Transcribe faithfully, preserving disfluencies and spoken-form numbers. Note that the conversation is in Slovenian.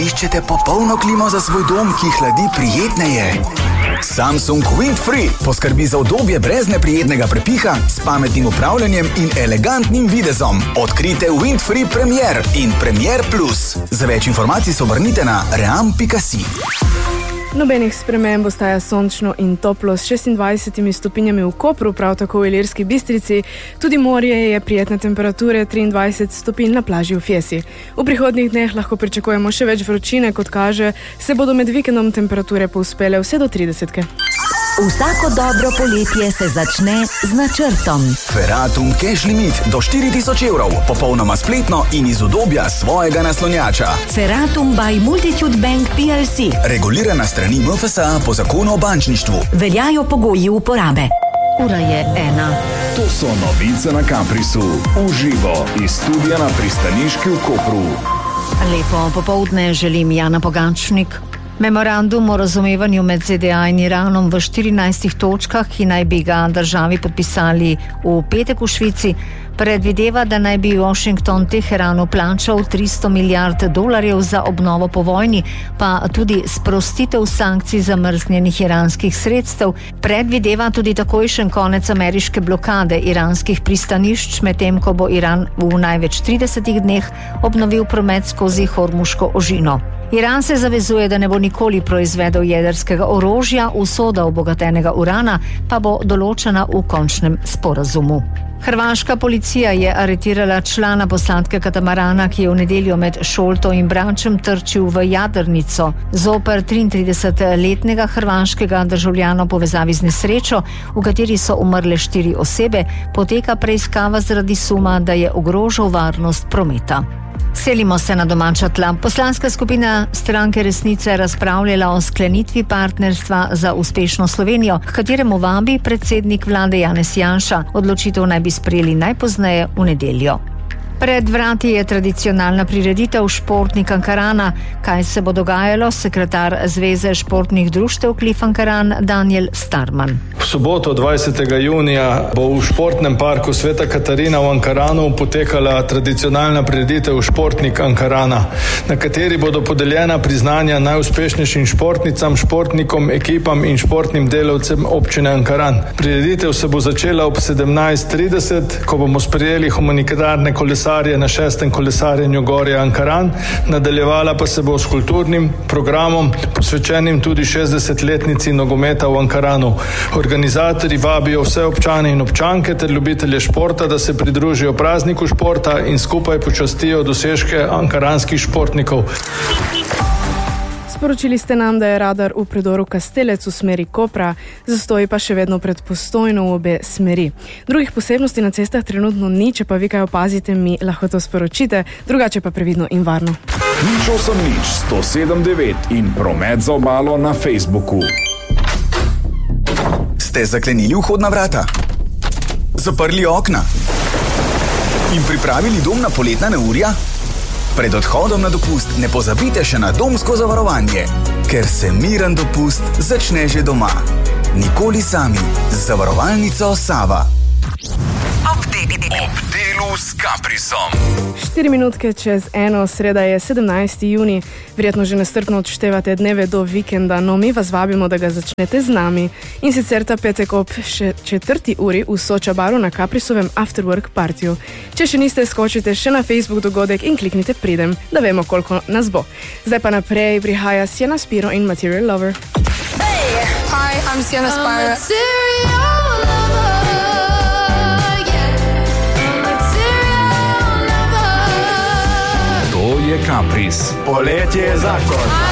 iščete popolno klimo za svoj dom, ki hladi prijetneje? Samsung Windfree poskrbi za udobje brez neprijetnega prepiha, s pametnim upravljanjem in elegantnim videzom. Odkrite Windfree Premier in Premier Plus. Za več informacij se obrnite na ream pika si. Nobenih sprememb, ostaja sončno in toplo s šestindvajsetimi stopinjami v Kopru, prav tako v Ilirski Bistrici. Tudi morje je prijetne temperature, triindvajset stopinj na plaži v Fjesi. V prihodnjih dneh lahko pričakujemo še več vročine, kot kaže, se bodo med vikendom temperature povzpele vse do tridesetke. Vsako dobro poletje se začne z načrtom. Feratum Cash Limit do štiri tisoč evrov, popolnoma spletno in iz udobja svojega naslonjača. Feratum by Multitude Bank P L C. Regulirana strani M F S A po zakonu o bančništvu. Veljajo pogoji uporabe. Ura je ena. To so novice na Caprisu. Uživo iz studia na pristaniški v Kopru. Lepo popoldne želim Jana Pogačnik. Memorandum o razumevanju med Z D A in Iranom v štirinajstih točkah, ki naj bi ga državi podpisali v petek v Švici, predvideva, da naj bi Washington Teheranu plačal tristo milijard dolarjev za obnovo po vojni, pa tudi sprostitev sankcij zamrznjenih iranskih sredstev. Predvideva tudi takojšen konec ameriške blokade iranskih pristanišč, medtem ko bo Iran v največ tridesetih dneh obnovil promet skozi Hormuško ožino. Iran se zavezuje, da ne bo nikoli proizvedel jedrskega orožja, usoda obogatenega urana pa bo določena v končnem sporazumu. Hrvaška policija je aretirala člana posadke katamarana, ki je v nedeljo med Šolto in Bračem trčil v jadrnico. Zoper triintridesetletnega hrvaškega državljana v povezavi z nesrečo, v kateri so umrle štiri osebe, poteka preiskava zaradi suma, da je ogrožal varnost prometa. Selimo se na domača tla. Poslanska skupina Stranke Resnice razpravljala o sklenitvi partnerstva za uspešno Slovenijo, k kateremu vabi predsednik vlade Janez Janša. Odločitev naj bi sprejeli najpozneje v nedeljo. Pred vrati je tradicionalna prireditev Športnik Ankarana. Kaj se bo dogajalo, sekretar Zveze športnih društev Klif Ankaran Daniel Starman. V soboto dvajsetega junija bo v športnem parku Sveta Katarina v Ankaranu potekala tradicionalna prireditev Športnik Ankarana, na kateri bodo podeljena priznanja najuspešnejšim športnicam, športnikom, ekipam in športnim delavcem občine Ankaran. Prireditev se bo začela ob sedemnajst trideset, ko bomo sprejeli humanitarne kolesarje na šestem kolesarjenju Gorje Ankaran, nadaljevala pa se bo s kulturnim programom, posvečenim tudi šestdesetletnici nogometa v Ankaranu. Organizatorji vabijo vse občane in občanke ter ljubitelje športa, da se pridružijo prazniku športa in skupaj počastijo dosežke ankaranskih športnikov. Sporočili ste nam, da je radar v predoru Kastelec v smeri Kopra, zastoji pa še vedno pred Postojno v obe smeri. Drugih posebnosti na cestah trenutno ni, če pa vi kaj opazite, mi lahko to sporočite, drugače pa previdno in varno. Nič osem nič sto sedem devet in promet za obalo na Facebooku. Ste zaklenili vhodna vrata? Zaprli okna? In pripravili dom na poletna neurja? Pred odhodom na dopust ne pozabite še na domsko zavarovanje, ker se miren dopust začne že doma. Nikoli sami. Z zavarovalnico Sava. Ob delu s Caprisom. Štiri minutke čez eno, sreda je sedemnajsti junij. Verjetno že nestrpno odštevate dneve do vikenda, no mi vas vabimo, da ga začnete z nami. In sicer ta petek ob še četrti uri v Soča baru na Caprisovem Afterwork partiju. Če še niste, skočite še na Facebook dogodek in kliknite pridem, da vemo, koliko nas bo. Zdaj pa naprej prihaja Sienna Spiro in Material Lover. Hey! Hi, I'm Sienna Spiro. To je Capris. Poletje je zakon.